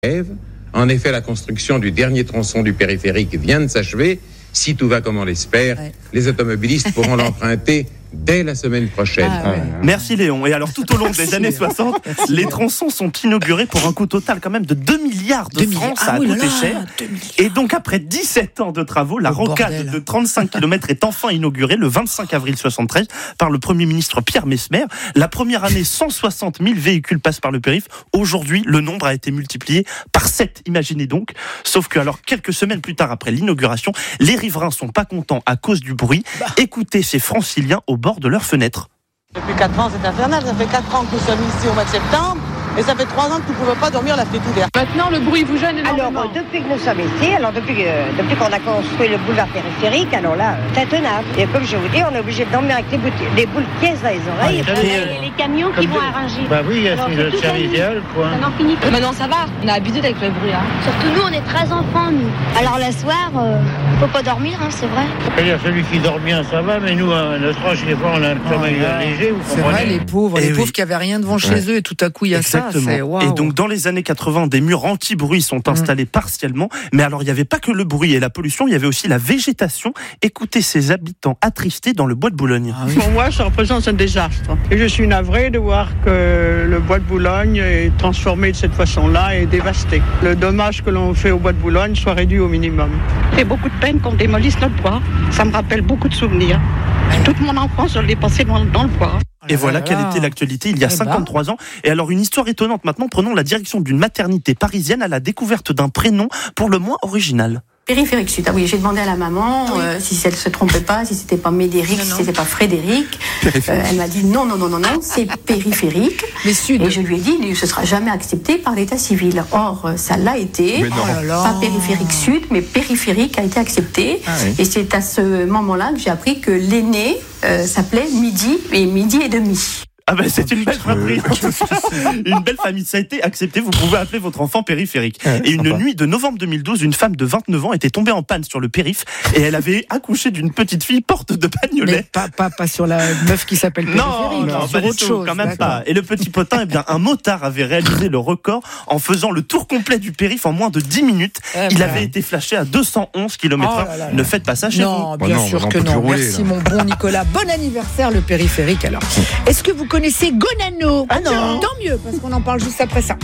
En effet, la construction du dernier tronçon du périphérique vient de s'achever. Si tout va comme on l'espère, les automobilistes pourront l'emprunter dès la semaine prochaine. Merci Léon. Et alors tout au long des années 60, les tronçons sont inaugurés pour un coût total quand même de 2 milliards de francs. Ça a coûté cher. Et donc après 17 ans de travaux, la rocade de 35 km est enfin inaugurée le 25 avril 73 par le Premier ministre Pierre Messmer. La première année, 160 000 véhicules passent par le périph'. Aujourd'hui, le nombre a été multiplié par 7, imaginez donc. Sauf que alors quelques semaines plus tard après l'inauguration, les riverains sont pas contents à cause du bruit. Écoutez ces franciliens au bord de leurs fenêtres. Depuis 4 ans, c'est infernal. Ça fait 4 ans que nous sommes ici au mois de septembre. Et ça fait 3 ans que tu ne pouvais pas dormir la fenêtre ouverte. Maintenant, le bruit vous gêne énormément. Alors, depuis que nous sommes ici, depuis qu'on a construit le boulevard périphérique, alors là, c'est intenable. Et comme je vous dis, on est obligé de dormir avec des boules pièces dans les oreilles. Les camions qui vont arranger. Bah oui, c'est le service idéal, quoi. Maintenant, ça va. On a habitué avec le bruit. Surtout nous, on est 13 enfants, nous. Alors le soir, faut pas dormir, c'est vrai. C'est-à-dire, celui qui dort bien, ça va, mais nous, à notre âge, des fois, on a un sommeil léger, vous comprenez ? C'est vrai, les pauvres qui avaient rien devant chez eux, et tout à coup, il y a ça. Et donc dans les années 80, des murs anti-bruit sont installés partiellement. Mais alors il n'y avait pas que le bruit et la pollution, il y avait aussi la végétation. Écoutez ces habitants attristés dans le bois de Boulogne. Pour moi, ça représente un désastre. Et je suis navrée de voir que le bois de Boulogne est transformé de cette façon-là et dévasté. Le dommage que l'on fait au bois de Boulogne soit réduit au minimum. C'est beaucoup de peine qu'on démolisse notre bois. Ça me rappelle beaucoup de souvenirs. Toute mon enfance, je l'ai passée dans le bois. Et voilà quelle était l'actualité il y a 53 ans. Et alors une histoire étonnante maintenant, prenons la direction d'une maternité parisienne à la découverte d'un prénom pour le moins original. Périphérique Sud. Ah oui, j'ai demandé à la maman si elle se trompait pas, si c'était pas Médéric, si c'était pas Frédéric. Elle m'a dit non, c'est périphérique. Mais Sud. Et je lui ai dit, ce sera jamais accepté par l'état civil. Or, ça l'a été. Pas périphérique Sud, mais périphérique a été accepté. Et c'est à ce moment-là que j'ai appris que l'aîné s'appelait Midi et demi. Ah ben c'est une belle famille. Une belle famille, ça a été accepté, vous pouvez appeler votre enfant périphérique. Et une nuit de novembre 2012, une femme de 29 ans était tombée en panne sur le périph' et elle avait accouché d'une petite fille porte de bagnolet. Mais pas sur la meuf qui s'appelle périphérique. Non, sur autre chose. Quand même pas. Et le petit potin, un motard avait réalisé le record en faisant le tour complet du périph' en moins de 10 minutes. Il avait été flashé à 211 km/h. Ne faites pas ça chez vous. Non, bien sûr que non. Merci mon bon Nicolas. Bon anniversaire le périphérique alors. Est-ce que vous connaissez Gonano? Ah non. Tant mieux, parce qu'on en parle juste après ça.